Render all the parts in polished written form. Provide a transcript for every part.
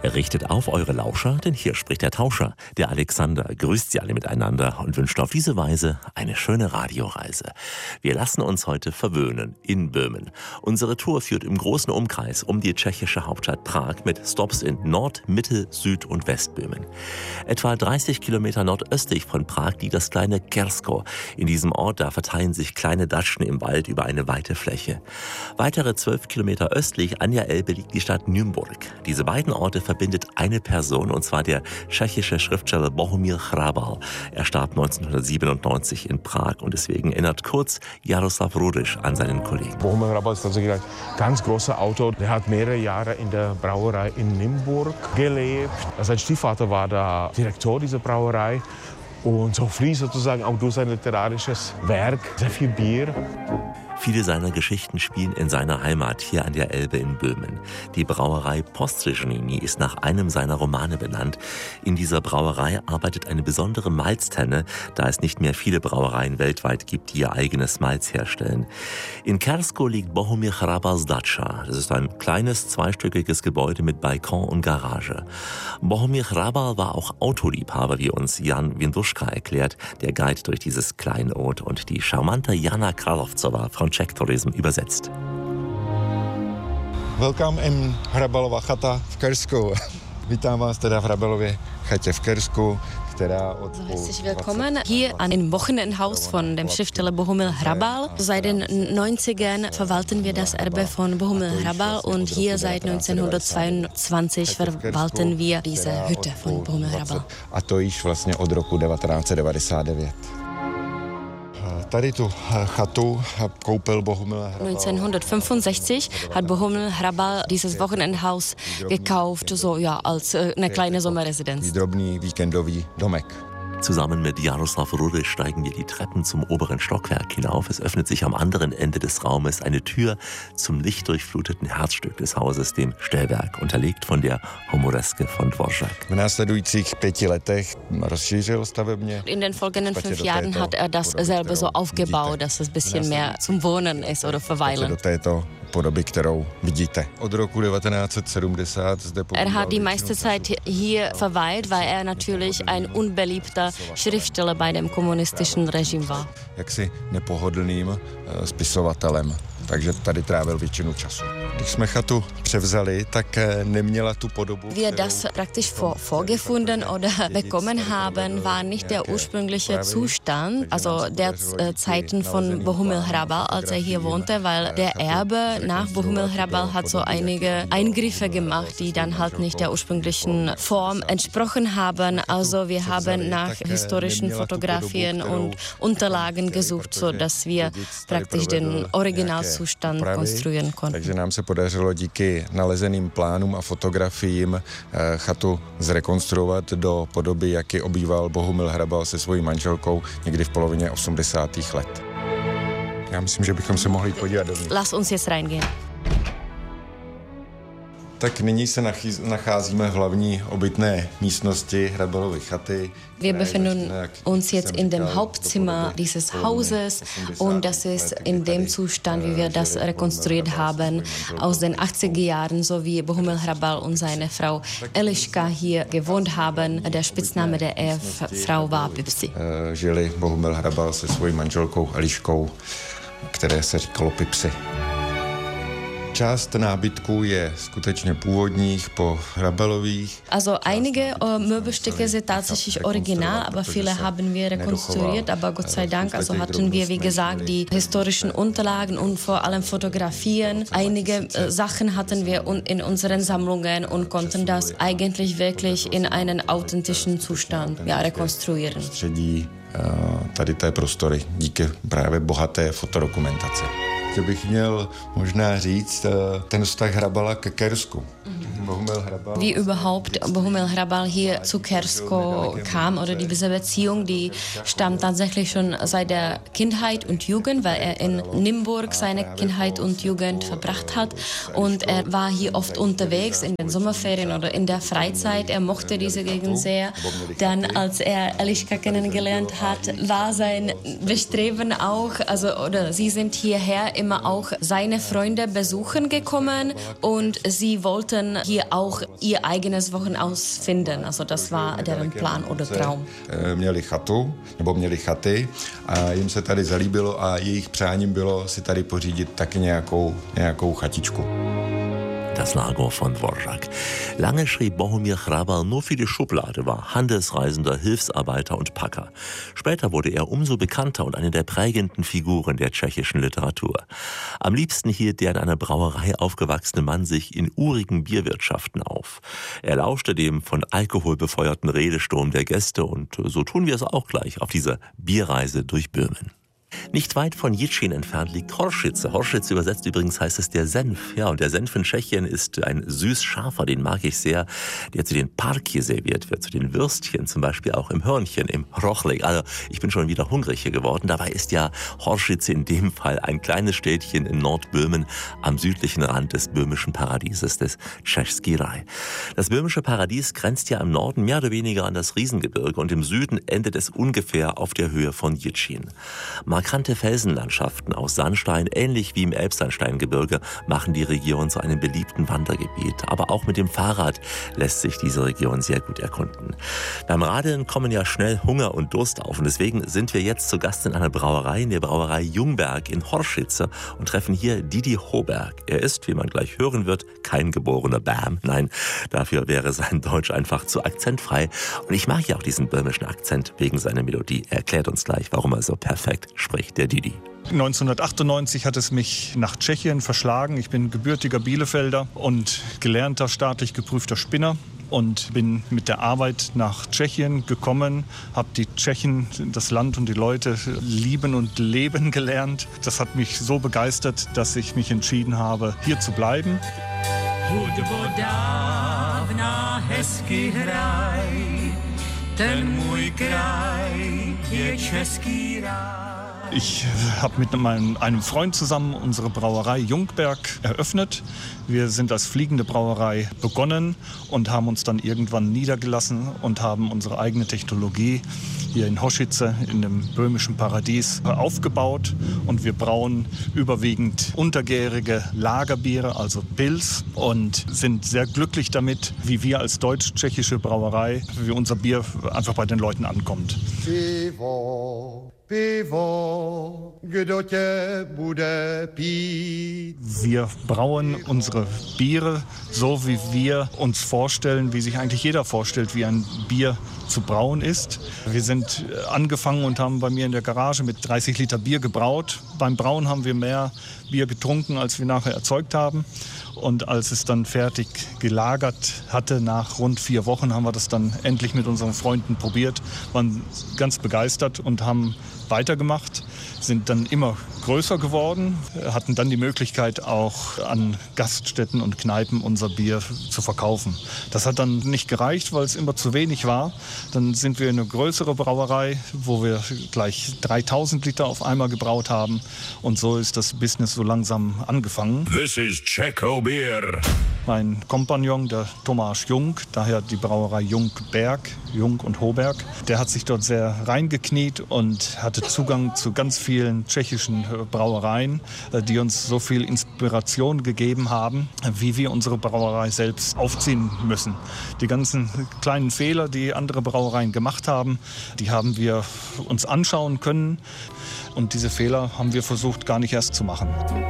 Richtet auf eure Lauscher, denn hier spricht der Tauscher. Der Alexander grüßt Sie alle miteinander und wünscht auf diese Weise eine schöne Radioreise. Wir lassen uns heute verwöhnen in Böhmen. Unsere Tour führt im großen Umkreis um die tschechische Hauptstadt Prag mit Stops in Nord-, Mittel-, Süd- und Westböhmen. Etwa 30 Kilometer nordöstlich von Prag liegt das kleine Kersko. In diesem Ort, da verteilen sich kleine Datschen im Wald über eine weite Fläche. Weitere 12 Kilometer östlich an der Elbe liegt die Stadt Nymburk. Diese beiden Orte verbindet eine Person, und zwar der tschechische Schriftsteller Bohumil Hrabal. Er starb 1997 in Prag und deswegen erinnert kurz Jaroslav Rudisch an seinen Kollegen. Bohumil Hrabal ist tatsächlich ein ganz großer Autor. Der hat mehrere Jahre in der Brauerei in Nymburk gelebt. Sein Stiefvater war der Direktor dieser Brauerei. Und so fließt sozusagen auch durch sein literarisches Werk sehr viel Bier. Viele seiner Geschichten spielen in seiner Heimat hier an der Elbe in Böhmen. Die Brauerei Postryzhniny ist nach einem seiner Romane benannt. In dieser Brauerei arbeitet eine besondere Malztenne, da es nicht mehr viele Brauereien weltweit gibt, die ihr eigenes Malz herstellen. In Kersko liegt Bohumil Hrabals Datscha. Das ist ein kleines, zweistöckiges Gebäude mit Balkon und Garage. Bohumil Hrabal war auch Autoliebhaber, wie uns Jan Winduschka erklärt, der Guide durch dieses Kleinod, und die charmante Jana Kralovcova von Czech Tourism übersetzt. Welcome in Hrabalova chata v Kersku. Vítám vás teda v Hrabalově chatě v Kersku. Herzlich willkommen hier im Wochenendhaus von dem Schriftsteller Bohumil Hrabal. Seit den 90ern verwalten wir das Erbe von Bohumil Hrabal und hier seit 1922 verwalten wir diese Hütte von Bohumil Hrabal. A to již vlastně od roku 1999. Tady tu chatu koupil Bohumil Hrabal. 1965 hat Bohumil Hrabal dieses Wochenendhaus gekauft, so ja, als eine kleine Sommerresidenz. Drobný víkendový domek. Zusammen mit Jaroslav Rudisch steigen wir die Treppen zum oberen Stockwerk hinauf. Es öffnet sich am anderen Ende des Raumes eine Tür zum lichtdurchfluteten Herzstück des Hauses, dem Stellwerk, unterlegt von der Humoreske von Dvořák. V následujících 5 letech rozšířil stavebně. In den folgenden 5 Jahren hat er das selber so aufgebaut, dass es ein bisschen mehr zum Wohnen ist oder Verweilen. Podoby, kterou vidíte. Od roku 1970 zde Er hat die meiste Zeit hier verweilt, weil er natürlich ein unbeliebter Schriftsteller bei dem kommunistischen Regime war. Jaksi nepohodlným spisovatelem. Takže tady trávil většinu času. Když jsme chatu převzali, tak neměla tu podobu. Wir das praktisch vorgefunden oder bekommen haben, war nicht der ursprüngliche Zustand, also der Zeiten von Bohumil Hrabal, als er hier wohnte, weil der Erbe nach Bohumil Hrabal hat so einige Eingriffe gemacht, die dann halt nicht der ursprünglichen Form entsprochen haben. Also wir haben nach historischen Fotografien und Unterlagen gesucht, so dass wir praktisch den Originalzustand konstruieren konnten. Takže nám se podařilo díky nalezeným plánům a fotografiím chatu zrekonstruovat do podoby, jak ji obýval Bohumil Hrabal se svojí manželkou někdy v polovině 80. let. Já myslím, že bychom se mohli podívat dovnitř. Lass uns jetzt reingehen. Tak nyní se nacházíme v hlavní obytné místnosti Hrabalovy chaty. Wir befinden uns jetzt in dem Hauptzimmer dieses Hauses und das ist in dem Zustand, wie wir das rekonstruiert haben, aus den 80er Jahren, so wie Bohumil Hrabal und seine Frau Eliška hier gewohnt haben. Der Spitzname der Ehefrau war Pipsi. Žili Bohumil Hrabal se svojí manželkou Eliškou, které se říkalo Pipsi. Část nábytku je skutečně původních, po Hrabalových. Also einige Möbelstücke sind tatsächlich original, aber viele haben wir rekonstruiert, aber Gott sei Dank, also hatten wir, wie gesagt, die historischen Unterlagen und vor allem Fotografien. Einige Sachen hatten wir in unseren Sammlungen und konnten das eigentlich wirklich in einen authentischen Zustand rekonstruieren. Tady té prostory díky právě bohaté fotodokumentaci. Že bych měl možná říct ten vztah Hrabala ke Kersku. Wie überhaupt Bohumil Hrabal hier zu Kersko kam oder diese Beziehung, die stammt tatsächlich schon seit der Kindheit und Jugend, weil er in Nymburk seine Kindheit und Jugend verbracht hat und er war hier oft unterwegs in den Sommerferien oder in der Freizeit. Er mochte diese Gegend sehr. Dann, als er Eliška kennengelernt hat, war sein Bestreben auch, oder sie sind hierher immer auch seine Freunde besuchen gekommen und sie wollten hier auch ihr eigenes Wochenhaus finden. Also das war deren Plan oder Traum. Měli chatu, nebo měli chaty a jim se tady zalíbilo a jejich přáním bylo si tady pořídit taky nějakou chatičku. Das Lager von Dvořák. Lange schrieb Bohumil Hrabal nur für die Schublade, war Handelsreisender, Hilfsarbeiter und Packer. Später wurde er umso bekannter und eine der prägenden Figuren der tschechischen Literatur. Am liebsten hielt der in einer Brauerei aufgewachsene Mann sich in urigen Bierwirtschaften auf. Er lauschte dem von Alkohol befeuerten Redesturm der Gäste und so tun wir es auch gleich auf dieser Bierreise durch Böhmen. Nicht weit von Jičín entfernt liegt Hořice. Hořice übersetzt übrigens heißt es der Senf. Ja, und der Senf in Tschechien ist ein süß-scharfer, den mag ich sehr, der zu den Parky serviert wird, zu den Würstchen, zum Beispiel auch im Hörnchen, im Rochlik. Also ich bin schon wieder hungrig hier geworden. Dabei ist ja Hořice in dem Fall ein kleines Städtchen in Nordböhmen am südlichen Rand des böhmischen Paradieses, des Český Raj. Das böhmische Paradies grenzt ja im Norden mehr oder weniger an das Riesengebirge und im Süden endet es ungefähr auf der Höhe von Jičín. Markante Felsenlandschaften aus Sandstein, ähnlich wie im Elbsandsteingebirge, machen die Region zu einem beliebten Wandergebiet. Aber auch mit dem Fahrrad lässt sich diese Region sehr gut erkunden. Beim Radeln kommen ja schnell Hunger und Durst auf und deswegen sind wir jetzt zu Gast in einer Brauerei, in der Brauerei Ljungberg in Hořice und treffen hier Didi Hoberg. Er ist, wie man gleich hören wird, kein geborener Bam. Nein, dafür wäre sein Deutsch einfach zu akzentfrei. Und ich mag ja auch diesen böhmischen Akzent wegen seiner Melodie. Er erklärt uns gleich, warum er so perfekt spricht, der Didi. 1998 hat es mich nach Tschechien verschlagen. Ich bin gebürtiger Bielefelder und gelernter staatlich geprüfter Spinner und bin mit der Arbeit nach Tschechien gekommen, habe die Tschechen, das Land und die Leute lieben und leben gelernt. Das hat mich so begeistert, dass ich mich entschieden habe, hier zu bleiben. Ich habe mit einem Freund zusammen unsere Brauerei Ljungberg eröffnet. Wir sind als fliegende Brauerei begonnen und haben uns dann irgendwann niedergelassen und haben unsere eigene Technologie hier in Hořice, in dem böhmischen Paradies, aufgebaut. Und wir brauen überwiegend untergärige Lagerbiere, also Pils, und sind sehr glücklich damit, wie wir als deutsch-tschechische Brauerei, wie unser Bier einfach bei den Leuten ankommt. Pivo, kdo tě bude pít? Wir brauen unsere Biere so, wie wir uns vorstellen, wie sich eigentlich jeder vorstellt, wie ein Bier zu brauen ist. Wir sind angefangen und haben bei mir in der Garage mit 30 Liter Bier gebraut. Beim Brauen haben wir mehr Bier getrunken, als wir nachher erzeugt haben. Und als es dann fertig gelagert hatte, nach rund 4 Wochen, haben wir das dann endlich mit unseren Freunden probiert, waren ganz begeistert und haben weitergemacht, sind dann immer größer geworden, hatten dann die Möglichkeit auch an Gaststätten und Kneipen unser Bier zu verkaufen. Das hat dann nicht gereicht, weil es immer zu wenig war. Dann sind wir in eine größere Brauerei, wo wir gleich 3000 Liter auf einmal gebraut haben und so ist das Business so langsam angefangen. This is Czechó Beer. Mein Kompagnon, der Tomáš Jung, daher die Brauerei Ljungberg, Jung und Hoberg, der hat sich dort sehr reingekniet und hatte Zugang zu ganz vielen tschechischen Brauereien, die uns so viel Inspiration gegeben haben, wie wir unsere Brauerei selbst aufziehen müssen. Die ganzen kleinen Fehler, die andere Brauereien gemacht haben, die haben wir uns anschauen können und diese Fehler haben wir versucht gar nicht erst zu machen.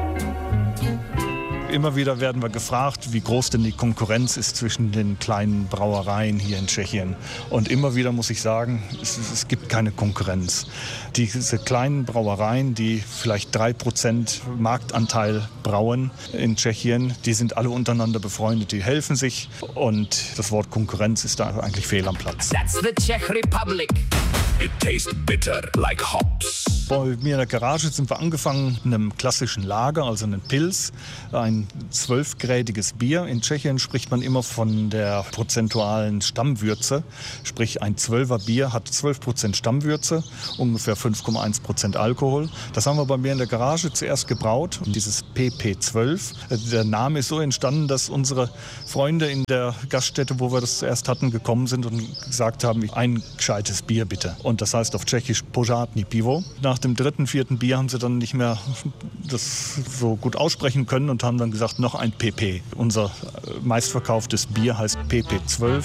Immer wieder werden wir gefragt, wie groß denn die Konkurrenz ist zwischen den kleinen Brauereien hier in Tschechien. Und immer wieder muss ich sagen, es gibt keine Konkurrenz. Diese kleinen Brauereien, die vielleicht 3% Marktanteil brauen in Tschechien, die sind alle untereinander befreundet, die helfen sich. Und das Wort Konkurrenz ist da eigentlich fehl am Platz. That's the Czech Republic. It tastes bitter like hops. Bei mir in der Garage sind wir angefangen mit einem klassischen Lager, also einem Pils, ein 12-grädiges Bier. In Tschechien spricht man immer von der prozentualen Stammwürze, sprich ein 12er Bier hat 12% Stammwürze, ungefähr 5,1% Alkohol. Das haben wir bei mir in der Garage zuerst gebraut, dieses PP12. Der Name ist so entstanden, dass unsere Freunde in der Gaststätte, wo wir das zuerst hatten, gekommen sind und gesagt haben, ein gescheites Bier bitte. Und das heißt auf Tschechisch Pořádný pivo. Nach dem 3., 4. Bier haben sie dann nicht mehr das so gut aussprechen können und haben dann gesagt, noch ein PP. Unser meistverkauftes Bier heißt PP12.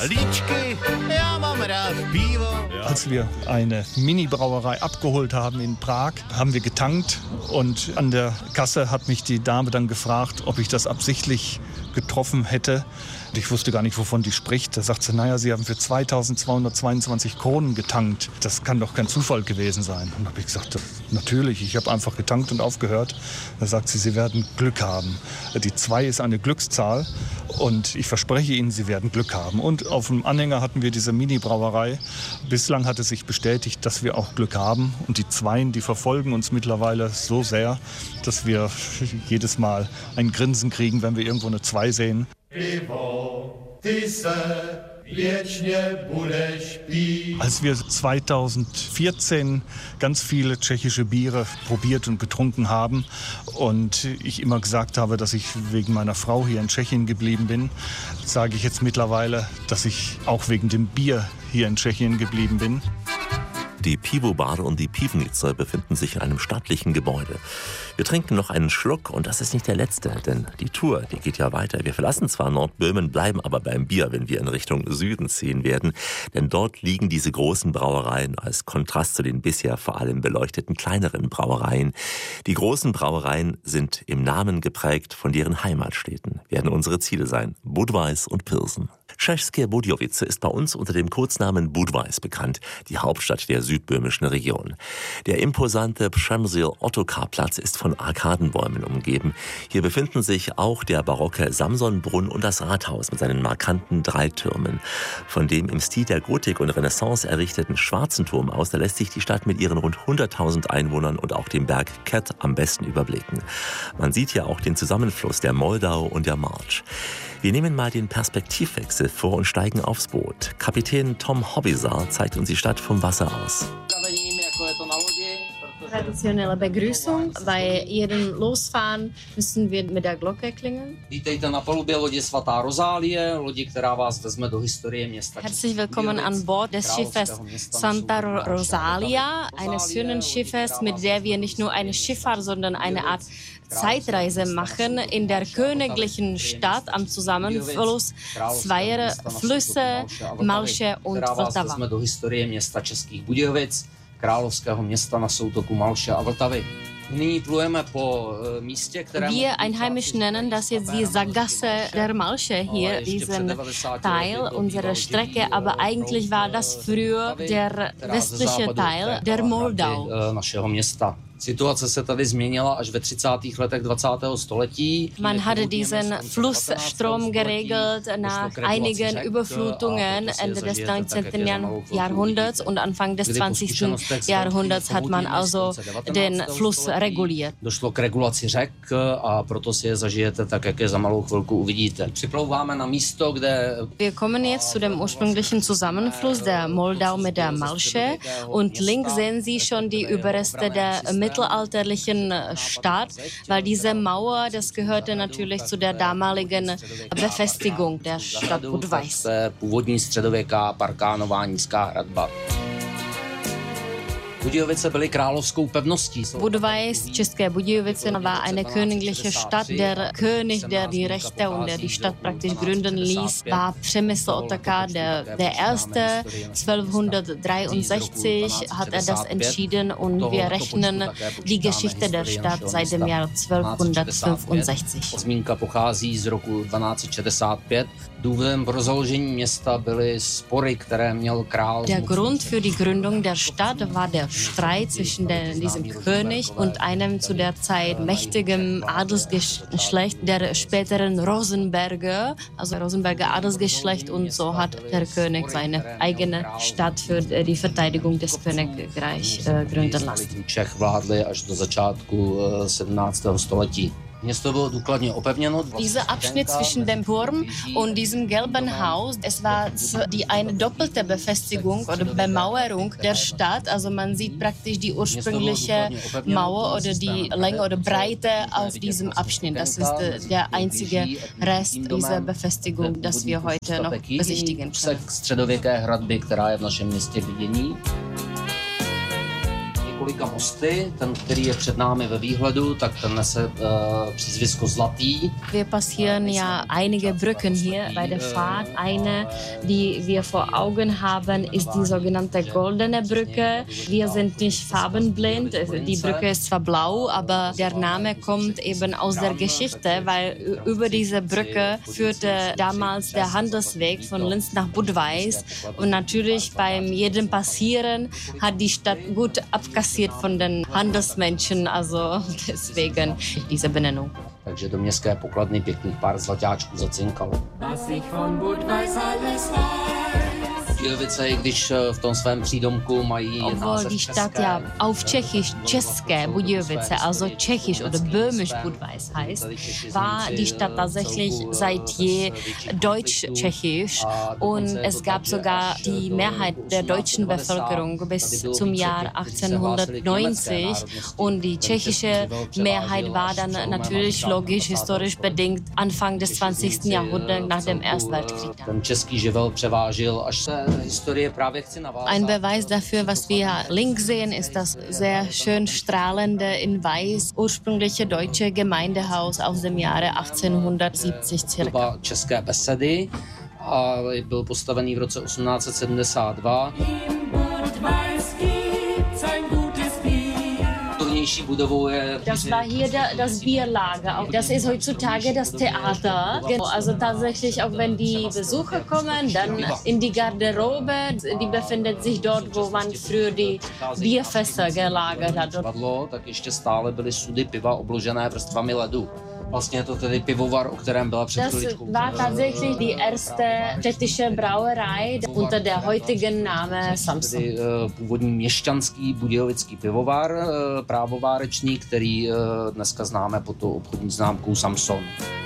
Als wir eine Mini-Brauerei abgeholt haben in Prag, haben wir getankt und an der Kasse hat mich die Dame dann gefragt, ob ich das absichtlich getroffen hätte. Ich wusste gar nicht, wovon die spricht. Da sagt sie, naja, Sie haben für 2.222 Kronen getankt. Das kann doch kein Zufall gewesen sein. Und da habe ich gesagt, natürlich, ich habe einfach getankt und aufgehört. Da sagt sie, Sie werden Glück haben. Die 2 ist eine Glückszahl und ich verspreche Ihnen, Sie werden Glück haben. Und auf dem Anhänger hatten wir diese Mini-Brauerei. Bislang hat es sich bestätigt, dass wir auch Glück haben. Und die 2, die verfolgen uns mittlerweile so sehr, dass wir jedes Mal ein Grinsen kriegen, wenn wir irgendwo eine 2 sehen. Als wir 2014 ganz viele tschechische Biere probiert und getrunken haben und ich immer gesagt habe, dass ich wegen meiner Frau hier in Tschechien geblieben bin, sage ich jetzt mittlerweile, dass ich auch wegen dem Bier hier in Tschechien geblieben bin. Die Pivobar und die Pivnica befinden sich in einem stattlichen Gebäude. Wir trinken noch einen Schluck und das ist nicht der letzte, denn die Tour, die geht ja weiter. Wir verlassen zwar Nordböhmen, bleiben aber beim Bier, wenn wir in Richtung Süden ziehen werden. Denn dort liegen diese großen Brauereien als Kontrast zu den bisher vor allem beleuchteten kleineren Brauereien. Die großen Brauereien sind im Namen geprägt von deren Heimatstädten, werden unsere Ziele sein, Budweis und Pilsen. České Budějovice ist bei uns unter dem Kurznamen Budweis bekannt, die Hauptstadt der südböhmischen Region. Der imposante Przemysl-Ottokar-Platz ist von Arkadenbäumen umgeben. Hier befinden sich auch der barocke Samsonbrunn und das Rathaus mit seinen markanten 3 Türmen. Von dem im Stil der Gotik und Renaissance errichteten Schwarzen Turm aus, da lässt sich die Stadt mit ihren rund 100.000 Einwohnern und auch dem Berg Kett am besten überblicken. Man sieht ja auch den Zusammenfluss der Moldau und der March. Wir nehmen mal den Perspektivwechsel vor und steigen aufs Boot. Kapitän Tom Hobbysaar zeigt uns die Stadt vom Wasser aus. Traditionelle Begrüßung. Bei jedem Losfahren müssen wir mit der Glocke klingeln. Herzlich willkommen an Bord des Schiffes Santa Rosalia, eines schönen Schiffes, mit der wir nicht nur eine Schifffahrt, sondern eine Art Zeitreise machen in der königlichen Stadt am Zusammenfluss zweier Flüsse, Malše und Vltava. Královského města na soutoku Malše a Vltavy. Wir Einheimischen nennen das jetzt die Sackgasse der Malše hier, diesen Teil unserer Strecke, aber eigentlich war das früher der westliche Teil der Moldau. Situace se tady změnila až ve 30. letech 20. století. Man hatte diesen Flussstrom geregelt nach einigen Überflutungen Ende des 19. Jahrhunderts und Anfang des 20. Jahrhunderts hat man also den Fluss reguliert. Došlo k regulaci řek a proto si je zažijete tak, jak je za malou chvilku uvidíte. Připlouváme na místo, kde... Wir kommen jetzt zu dem ursprünglichen Zusammenfluss der Moldau mit der Malše und links sehen Sie schon die Überreste der mittelalterlichen Stadt, weil diese Mauer, das gehörte natürlich zu der damaligen Befestigung der Stadt Budweis. Původní středověká parkánová nízká hradba. Budějovice byly královskou pevností. Budweis, České Budějovice, war eine königliche Stadt. Der König, der die Rechte und der die Stadt praktisch gründen ließ, war Přemysl Ottokar der Erste. 1263 hat er das entschieden und wir rechnen die Geschichte der Stadt seit dem Jahr 1265. Zmínka pochází z roku 1265. Důvodem pro založení města byly spory, které měl král. Der Grund für die Gründung der Stadt war der Streit zwischen diesem König und einem zu der Zeit mächtigen Adelsgeschlecht der späteren Rosenberger, also Rosenberger Adelsgeschlecht, und so hat der König seine eigene Stadt für die Verteidigung des Königreichs gründen lassen. Čech vládli až do začátku 17. století. Dieser Abschnitt zwischen dem Turm und diesem gelben Haus, es war eine doppelte Befestigung oder Bemauerung der Stadt. Also man sieht praktisch die ursprüngliche Mauer oder die Länge oder Breite auf diesem Abschnitt. Das ist der einzige Rest dieser Befestigung, das wir heute noch besichtigen können. několika mosty. Ten, který je před námi ve výhledu, tak ten nese přízvisko Zlatý. Wir passieren ja einige Brücken hier bei der Fahrt. Eine, die wir vor Augen haben, ist die sogenannte Goldene Brücke. Wir sind nicht farbenblind. Die Brücke ist zwar blau, aber der Name kommt eben aus der Geschichte, weil über diese Brücke führte damals der Handelsweg von Linz nach Budweis. Und natürlich beim jedem Passieren hat die Stadt gut abkassiert von den Handelsmenschen, also deswegen diese Benennung. Takže do městské pokladny pěkných pár zlaťáčků zacinkalo. Budějovice, i když v tom svém přídomku mají název die Stadt ja auf Tschechisch České Budějovice, also Tschechisch oder Böhmisch Budweis heißt, war die Stadt tatsächlich seit je deutsch-tschechisch und es gab sogar die Mehrheit der deutschen Bevölkerung bis zum Jahr 1890 und die tschechische Mehrheit war dann natürlich logisch historisch bedingt Anfang des 20. Jahrhunderts nach dem Ersten Weltkrieg. Ten český živel převážil až Ein Beweis dafür, was wir links sehen, ist das sehr schön strahlende in weiß ursprüngliche deutsche Gemeindehaus aus dem Jahre 1870 circa. České besedy a byl postavený v roce 1872. Das war hier das Bierlager. Das ist heutzutage das Theater. Also tatsächlich, auch wenn die Besucher kommen, dann in die Garderobe. Die befindet sich dort, wo man früher die Bierfässer gelagert hat. Tak ještě stále byly sudy piva obložené vrstvami ledu. Vlastně to tedy pivovar, o kterém byla před chviličkou. Das war tatsächlich die erste tschechische Brauerei unter der heutigen Name Samson. Původní měšťanský budějovický pivovar, právovárečný, který dneska známe pod tou obchodní známkou Samson.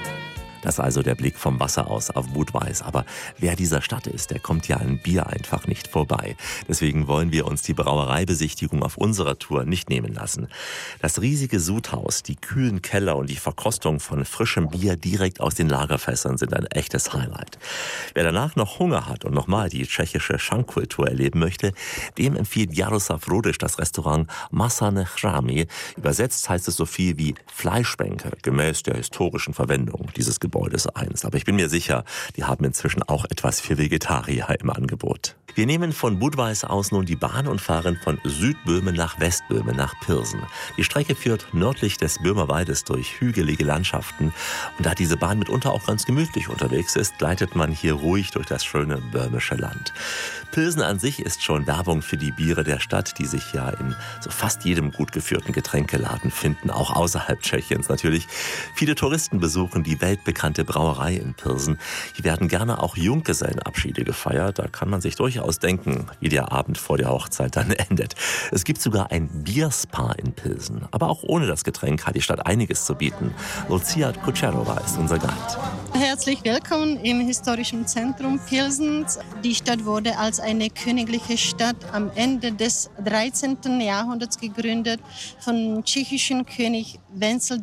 Das also der Blick vom Wasser aus auf Budweis. Aber wer dieser Stadt ist, der kommt ja an Bier einfach nicht vorbei. Deswegen wollen wir uns die Brauereibesichtigung auf unserer Tour nicht nehmen lassen. Das riesige Sudhaus, die kühlen Keller und die Verkostung von frischem Bier direkt aus den Lagerfässern sind ein echtes Highlight. Wer danach noch Hunger hat und nochmal die tschechische Schankkultur erleben möchte, dem empfiehlt Jaroslav Rodisch das Restaurant Masane Chramy. Übersetzt heißt es so viel wie Fleischbänke, gemäß der historischen Verwendung dieses Gebäudes einst. Aber ich bin mir sicher, die haben inzwischen auch etwas für Vegetarier im Angebot. Wir nehmen von Budweis aus nun die Bahn und fahren von Südböhmen nach Westböhmen, nach Pirsen. Die Strecke führt nördlich des Böhmerwaldes durch hügelige Landschaften. Und da diese Bahn mitunter auch ganz gemütlich unterwegs ist, gleitet man hier ruhig durch das schöne böhmische Land. Pilsen an sich ist schon Werbung für die Biere der Stadt, die sich ja in so fast jedem gut geführten Getränkeladen finden, auch außerhalb Tschechiens natürlich. Viele Touristen besuchen die weltbekannte Brauerei in Pirsen. Hier werden gerne auch Junggesellenabschiede gefeiert. Da kann man sich durchaus denken, wie der Abend vor der Hochzeit dann endet. Es gibt sogar ein Bierspa in Pilsen. Aber auch ohne das Getränk hat die Stadt einiges zu bieten. Lucia Kucherova ist unser Guide. Herzlich willkommen im historischen Zentrum Pilsens. Die Stadt wurde als eine königliche Stadt am Ende des 13. Jahrhunderts gegründet von tschechischen König Wenzel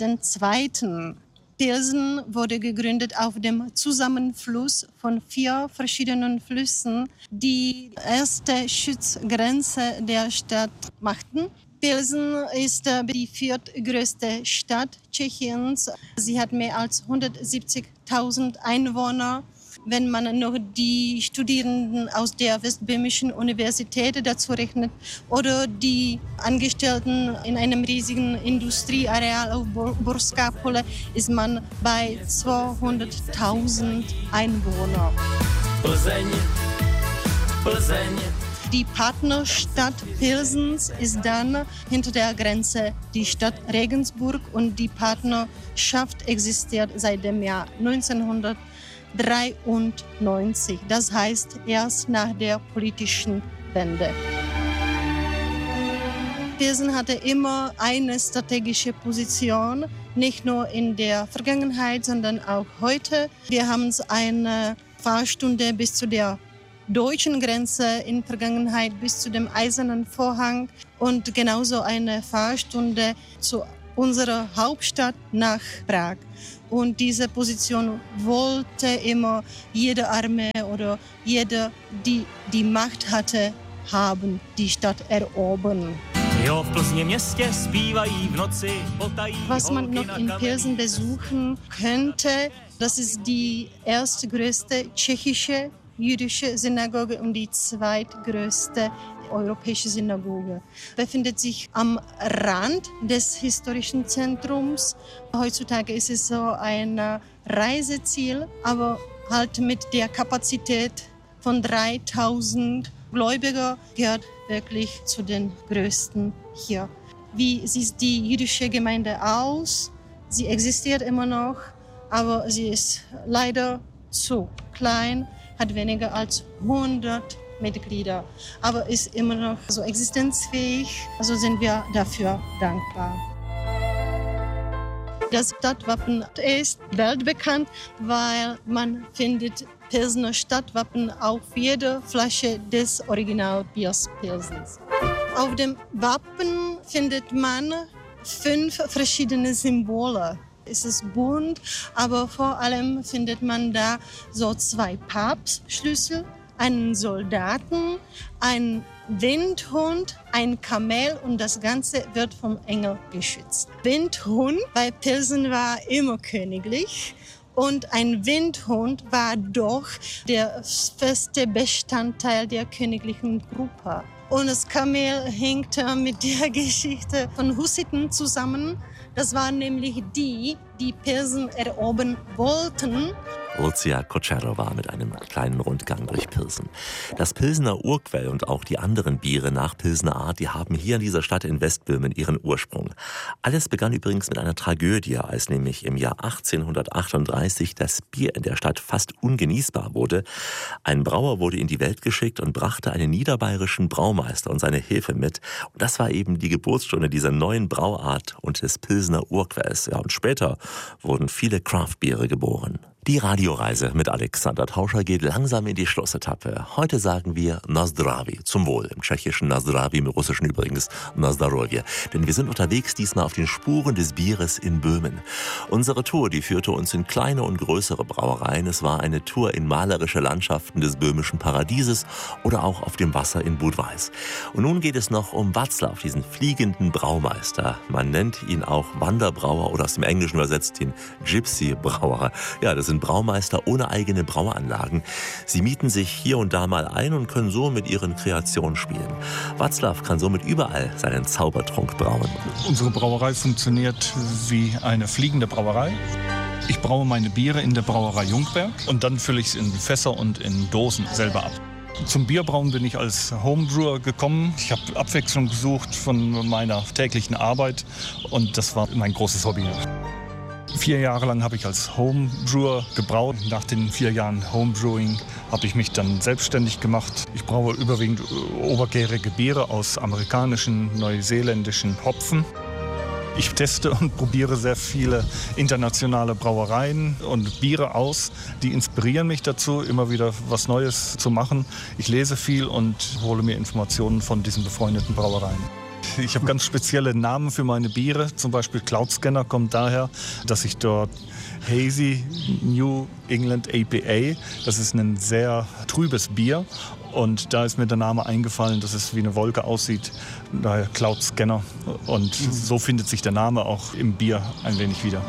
II. Pilsen wurde gegründet auf dem Zusammenfluss von 4 verschiedenen Flüssen, die erste Schutzgrenze der Stadt machten. Pilsen ist die viertgrößte Stadt Tschechiens. Sie hat mehr als 170.000 Einwohner. Wenn man noch die Studierenden aus der Westböhmischen Universität dazu rechnet oder die Angestellten in einem riesigen Industrieareal auf Borská Pole, ist man bei 200.000 Einwohnern. Die Partnerstadt Pilsens ist dann hinter der Grenze die Stadt Regensburg und die Partnerschaft existiert seit dem Jahr 1993. Das heißt erst nach der politischen Wende. Pilsen hatte immer eine strategische Position, nicht nur in der Vergangenheit, sondern auch heute. Wir haben eine Fahrstunde bis zu der deutschen Grenze, in Vergangenheit bis zu dem Eisernen Vorhang und genauso eine Fahrstunde zu unserer Hauptstadt nach Prag. Und diese Position wollte immer jede Armee oder jeder, die die Macht hatte, haben, die Stadt erobern. Was man noch in Pilsen besuchen könnte, das ist die erste größte tschechische jüdische Synagoge und die zweitgrößte europäische Synagoge. Befindet sich am Rand des historischen Zentrums. Heutzutage ist es so ein Reiseziel, aber halt mit der Kapazität von 3000 Gläubiger gehört wirklich zu den größten hier. Wie sieht die jüdische Gemeinde aus? Sie existiert immer noch, aber sie ist leider zu klein, hat weniger als 100 Mitglieder, aber ist immer noch so existenzfähig. Also sind wir dafür dankbar. Das Stadtwappen ist weltbekannt, weil man findet Pilsener Stadtwappen auf jeder Flasche des Originalbiers Pilsens. Auf dem Wappen findet man 5 verschiedene Symbole. Es ist bunt, aber vor allem findet man da so 2 Papstschlüssel, einen Soldaten, einen Windhund, ein Kamel und das Ganze wird vom Engel geschützt. Windhund bei Pilsen war immer königlich und ein Windhund war doch der feste Bestandteil der königlichen Gruppe. Und das Kamel hängt mit der Geschichte von Hussiten zusammen. Das waren nämlich die Pilsen erobern wollten. Lucia Kočerova mit einem kleinen Rundgang durch Pilsen. Das Pilsener Urquell und auch die anderen Biere nach Pilsener Art, die haben hier in dieser Stadt in Westböhmen ihren Ursprung. Alles begann übrigens mit einer Tragödie, als nämlich im Jahr 1838 das Bier in der Stadt fast ungenießbar wurde. Ein Brauer wurde in die Welt geschickt und brachte einen niederbayerischen Braumeister und seine Hilfe mit. Und das war eben die Geburtsstunde dieser neuen Brauart und des Pilsener Urquells. Ja, und später wurden viele Craftbiere geboren. Die Radioreise mit Alexander Tauscher geht langsam in die Schlussetappe. Heute sagen wir Na zdraví, zum Wohl. Im Tschechischen Na zdraví, im Russischen übrigens Na zdarovje. Denn wir sind unterwegs diesmal auf den Spuren des Bieres in Böhmen. Unsere Tour, die führte uns in kleine und größere Brauereien. Es war eine Tour in malerische Landschaften des böhmischen Paradieses oder auch auf dem Wasser in Budweis. Und nun geht es noch um Václav, diesen fliegenden Braumeister. Man nennt ihn auch Wanderbrauer oder aus dem Englischen übersetzt den Gypsy-Brauer. Ja, das sind Braumeister ohne eigene Brauanlagen. Sie mieten sich hier und da mal ein und können so mit ihren Kreationen spielen. Václav kann somit überall seinen Zaubertrunk brauen. Unsere Brauerei funktioniert wie eine fliegende Brauerei. Ich braue meine Biere in der Brauerei Jungberg und dann fülle ich es in Fässer und in Dosen selber ab. Zum Bierbrauen bin ich als Homebrewer gekommen. Ich habe Abwechslung gesucht von meiner täglichen Arbeit und das war mein großes Hobby. 4 Jahre lang habe ich als Homebrewer gebraut. Nach den 4 Jahren Homebrewing habe ich mich dann selbstständig gemacht. Ich braue überwiegend obergärige Biere aus amerikanischen, neuseeländischen Hopfen. Ich teste und probiere sehr viele internationale Brauereien und Biere aus. Die inspirieren mich dazu, immer wieder was Neues zu machen. Ich lese viel und hole mir Informationen von diesen befreundeten Brauereien. Ich habe ganz spezielle Namen für meine Biere. Zum Beispiel Cloud Scanner kommt daher, dass ich dort Hazy New England APA, das ist ein sehr trübes Bier. Und da ist mir der Name eingefallen, dass es wie eine Wolke aussieht, daher Cloud Scanner. Und so findet sich der Name auch im Bier ein wenig wieder.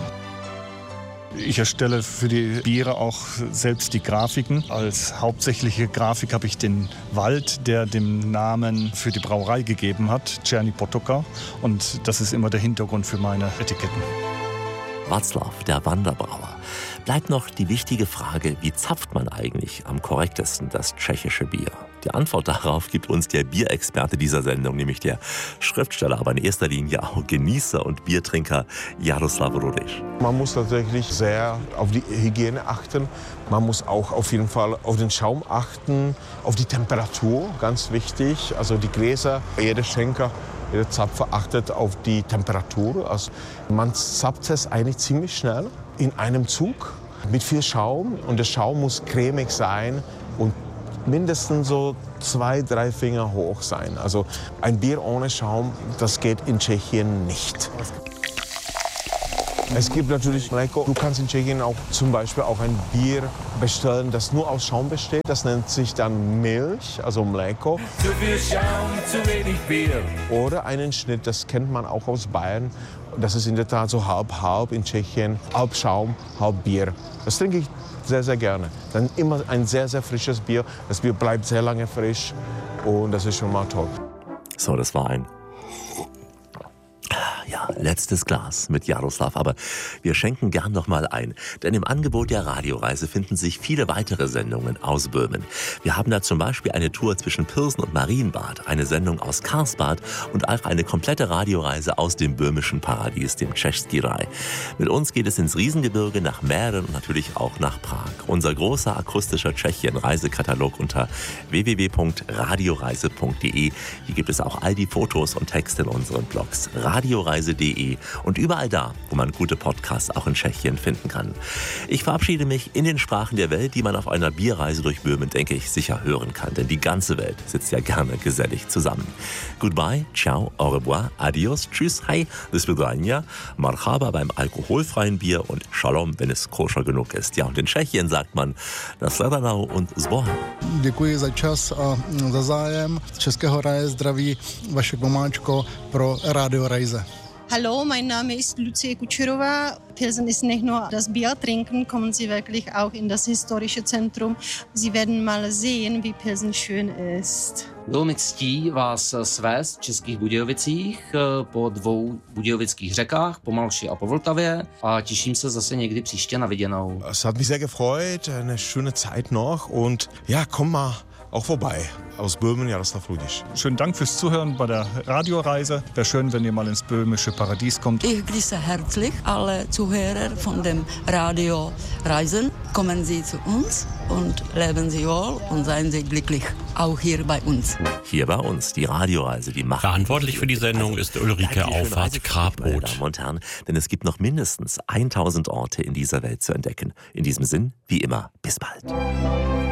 Ich erstelle für die Biere auch selbst die Grafiken. Als hauptsächliche Grafik habe ich den Wald, der den Namen für die Brauerei gegeben hat, Černý potoka. Und das ist immer der Hintergrund für meine Etiketten. Václav, der Wanderbrauer. Bleibt noch die wichtige Frage, wie zapft man eigentlich am korrektesten das tschechische Bier? Die Antwort darauf gibt uns der Bierexperte dieser Sendung, nämlich der Schriftsteller, aber in erster Linie auch Genießer und Biertrinker Jaroslav Rudiš. Man muss tatsächlich sehr auf die Hygiene achten. Man muss auch auf jeden Fall auf den Schaum achten, auf die Temperatur, ganz wichtig. Also die Gläser, jeder Schenker, jeder Zapfer achtet auf die Temperatur. Also man zapft es eigentlich ziemlich schnell in einem Zug mit viel Schaum. Und der Schaum muss cremig sein und mindestens so 2-3 Finger hoch sein. Also ein Bier ohne Schaum, das geht in Tschechien nicht. Es gibt natürlich Mléko. Du kannst in Tschechien auch zum Beispiel auch ein Bier bestellen, das nur aus Schaum besteht. Das nennt sich dann Milch, also Mléko. Zu viel Schaum, zu wenig Bier. Oder einen Schnitt, das kennt man auch aus Bayern. Das ist in der Tat so halb-halb in Tschechien. Halb Schaum, halb Bier. Das trinke ich sehr, sehr gerne. Dann immer ein sehr, sehr frisches Bier. Das Bier bleibt sehr lange frisch und das ist schon mal toll. So, das war ein letztes Glas mit Jaroslav, aber wir schenken gern noch mal ein, denn im Angebot der Radioreise finden sich viele weitere Sendungen aus Böhmen. Wir haben da zum Beispiel eine Tour zwischen Pirsen und Marienbad, eine Sendung aus Karlsbad und auch eine komplette Radioreise aus dem böhmischen Paradies, dem Český Raj. Mit uns geht es ins Riesengebirge nach Mähren und natürlich auch nach Prag. Unser großer akustischer Tschechien-Reisekatalog unter www.radioreise.de. Hier gibt es auch all die Fotos und Texte in unseren Blogs. Radioreise.de und überall da, wo man gute Podcasts auch in Tschechien finden kann. Ich verabschiede mich in den Sprachen der Welt, die man auf einer Bierreise durch Böhmen, denke ich, sicher hören kann, denn die ganze Welt sitzt ja gerne gesellig zusammen. Goodbye, ciao, au revoir, adios, tschüss, hi, bis vidania, marhaba beim alkoholfreien Bier und shalom, wenn es koscher genug ist. Ja, und in Tschechien sagt man nasledanou und zbohem. Děkuji za čas a za zájem. Z Českého Raje zdraví Vašek Vomáčko pro Radio Reise. Hallo, mein Name ist Lucie Kučerová. Pilsen ist nicht nur das Bier trinken, kommen Sie wirklich auch in das historische Zentrum. Sie werden mal sehen, wie Pilsen schön ist. Bylo mi ctí vás svést v Českých Budějovicích po 2 budějovických řekách, po Malši a po Vltavě a těším se zase někdy příště na viděnou. Es hat mich sehr gefreut, eine schöne Zeit noch und ja, komm mal auch vorbei. Aus Böhmen, Jaroslav Ludisch. Schönen Dank fürs Zuhören bei der Radioreise. Wäre schön, wenn ihr mal ins böhmische Paradies kommt. Ich grüße herzlich alle Zuhörer von dem Radio Reisen. Kommen Sie zu uns und leben Sie wohl und seien Sie glücklich. Auch hier bei uns. Hier bei uns, die Radioreise, die macht. Verantwortlich für die Sendung ist Ulrike Auffahrt-Krabroth. Meine Damen und Herren, denn es gibt noch mindestens 1000 Orte in dieser Welt zu entdecken. In diesem Sinn, wie immer, bis bald.